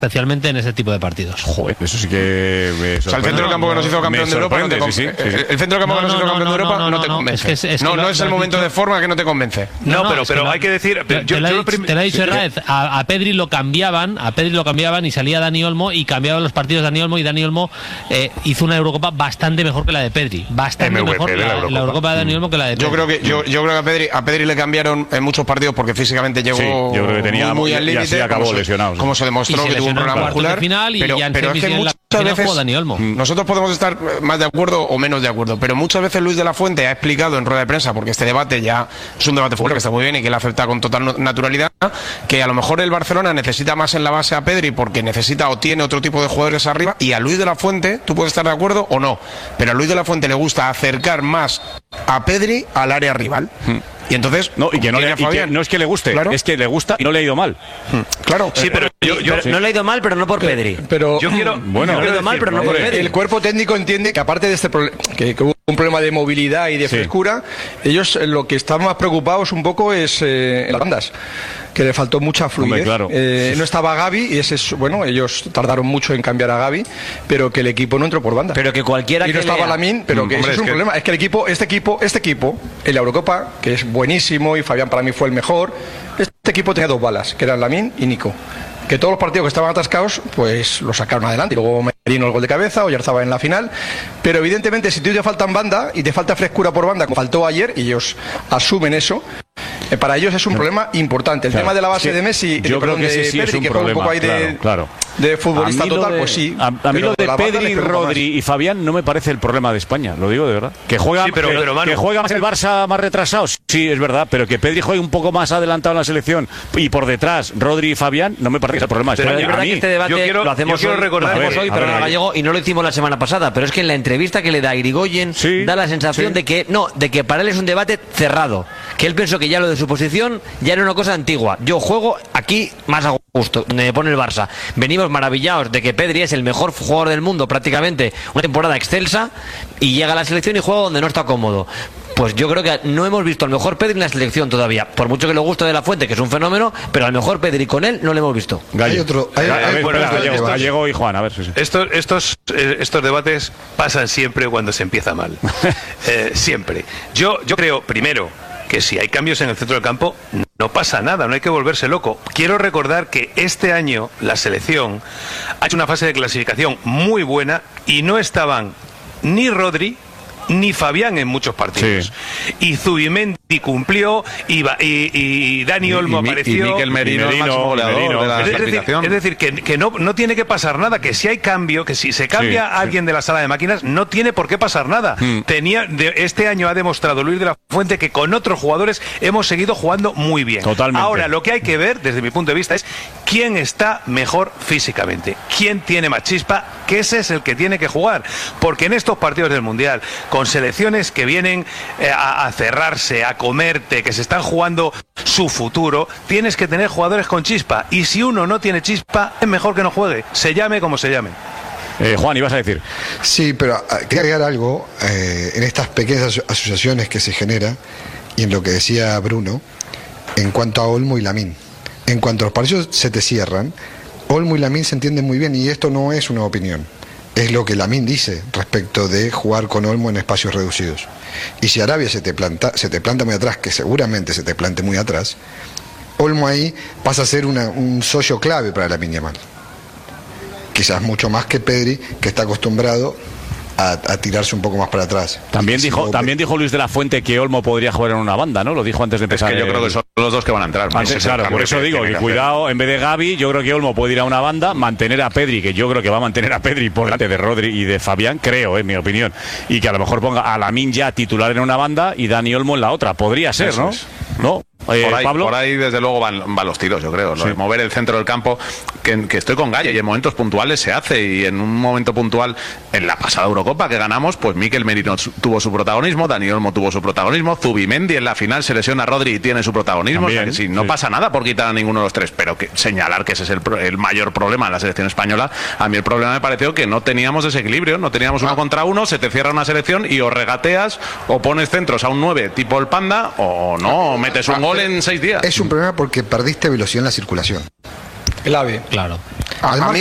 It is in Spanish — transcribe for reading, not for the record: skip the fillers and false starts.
especialmente en ese tipo de partidos. Joder, eso sí que me o sea, el centro del campo que nos hizo campeón de Europa no te convence. El centro del campo que nos hizo campeón de Europa no te convence. No es el momento de forma que no te convence. Pero hay que decir... Te lo ha dicho Herráez, a Pedri lo cambiaban y salía Dani Olmo y cambiaban los partidos de Dani Olmo, y Dani Olmo hizo una Eurocopa bastante mejor que la de Pedri. Bastante mejor la Eurocopa de Dani Olmo que la de Pedri. Yo creo que a Pedri le cambiaron en muchos partidos porque físicamente llegó yo creo que tenía muy al límite. Y así acabó lesionado. Como se demostró que tuvo un problema muscular. Pero es que muchas veces Dani Olmo. Nosotros podemos estar más de acuerdo o menos de acuerdo, pero muchas veces Luis de la Fuente ha explicado en rueda de prensa, porque este debate ya es un debate futbolero que está muy bien y que él acepta con total naturalidad, que a lo mejor el Barcelona necesita más en la base a Pedri porque necesita o tiene otro tipo de jugadores arriba, y a Luis de la Fuente, tú puedes estar de acuerdo o no, pero a Luis de la Fuente le gusta acercar más a Pedri al área rival. Y entonces no es que le guste, claro, es que le gusta y no le ha ido mal. Claro, sí, pero no le ha ido mal, pero no por Pedri. Pero yo quiero no le ha ido mal, pero no por Pedri. El cuerpo técnico entiende que aparte de este problema, que hubo un problema de movilidad y de frescura, ellos lo que están más preocupados un poco es en las bandas, que le faltó mucha fluidez. Claro. No estaba Gavi y ellos tardaron mucho en cambiar a Gavi, pero que el equipo no entró por banda. Pero que cualquiera y no estaba Lamine, pero que ese es un problema. Es que este equipo, en la Eurocopa, que es buenísimo y Fabián para mí fue el mejor, este equipo tenía dos balas, que eran Lamine y Nico. Que todos los partidos que estaban atascados, pues los sacaron adelante. Y luego Merino el gol de cabeza, Oyarzabal en la final. Pero evidentemente, si te faltan banda y te falta frescura por banda, como faltó ayer, y ellos asumen eso, para ellos es un problema importante. El tema de la base de Messi, yo creo que de Pedri, que fue un poco ahí de futbolista total, pues sí. A mí lo de Pedri, Rodri y Fabián no me parece el problema de España, lo digo de verdad. Que juega, que juega más el Barça más retrasado, sí, es verdad, pero que Pedri juegue un poco más adelantado en la selección y por detrás Rodri y Fabián, no me parece el problema de España. Es verdad que este debate lo hacemos hoy, pero Gallego, y no lo hicimos la semana pasada, pero es que en la entrevista que le da Irigoyen da la sensación de que para él es un debate cerrado, que él pensó que ya lo de su posición ya era una cosa antigua. Yo juego aquí más a gusto, donde me pone el Barça. Venimos maravillados de que Pedri es el mejor jugador del mundo prácticamente, una temporada excelsa, y llega a la selección y juega donde no está cómodo. Pues yo creo que no hemos visto al mejor Pedri en la selección todavía, por mucho que le guste de la Fuente, que es un fenómeno, pero al mejor Pedri con él no le hemos visto. Gallego y Juan, a ver. Estos debates pasan siempre cuando se empieza mal. Siempre. Yo creo, primero, que si hay cambios en el centro del campo, no pasa nada, no hay que volverse loco. Quiero recordar que este año la selección ha hecho una fase de clasificación muy buena y no estaban ni Rodri ni Fabián en muchos partidos. Y Zubimendi cumplió y Dani Olmo apareció. Y Mikel Merino, el máximo goleador de la clasificación. Es decir, que no tiene que pasar nada, que si hay cambio, que si se cambia a alguien de la sala de máquinas, no tiene por qué pasar nada. Este año ha demostrado Luis de la Fuente que con otros jugadores hemos seguido jugando muy bien. Totalmente. Ahora, lo que hay que ver, desde mi punto de vista, es quién está mejor físicamente, quién tiene más chispa, que ese es el que tiene que jugar. Porque en estos partidos del Mundial, con selecciones que vienen a cerrarse, a comerte, que se están jugando su futuro, tienes que tener jugadores con chispa, y si uno no tiene chispa, es mejor que no juegue, se llame como se llame. Juan, ¿ibas a decir? Sí, pero quería agregar algo en estas pequeñas asociaciones que se generan y en lo que decía Bruno en cuanto a Olmo y Lamine. En cuanto a los partidos se te cierran, Olmo y Lamine se entienden muy bien, y esto no es una opinión. Es lo que Lamine dice respecto de jugar con Olmo en espacios reducidos. Y si Arabia se te planta muy atrás, que seguramente se te plante muy atrás, Olmo ahí pasa a ser un socio clave para Lamine Yamal. Quizás mucho más que Pedri, que está acostumbrado a tirarse un poco más para atrás. También dijo Luis de la Fuente que Olmo podría jugar en una banda, ¿no? Lo dijo antes de empezar. Es que yo creo que son los dos que van a entrar. Claro, por eso digo, y cuidado, en vez de Gavi, yo creo que Olmo puede ir a una banda, mantener a Pedri, que yo creo que va a mantener a Pedri por delante de Rodri y de Fabián, creo, en mi opinión, y que a lo mejor ponga a Lamine ya titular en una banda y Dani Olmo en la otra. Podría ser, ¿no? ¿No? Por ahí desde luego van los tiros, yo creo. De mover el centro del campo, que estoy con Gallo, y en momentos puntuales se hace, y en un momento puntual, en la pasada Eurocopa que ganamos, pues Mikel Merino tuvo su protagonismo, Dani Olmo tuvo su protagonismo, Zubimendi en la final se lesiona a Rodri y tiene su protagonismo. También, o sea que no pasa nada por quitar a ninguno de los tres, pero que señalar que ese es el mayor problema en la selección española. A mí el problema me pareció que no teníamos desequilibrio, no teníamos uno contra uno, se te cierra una selección y o regateas o pones centros a un 9 tipo el Panda, o no, metes un gol en 6 días. Es un problema porque perdiste velocidad en la circulación. Clave. Claro. A mí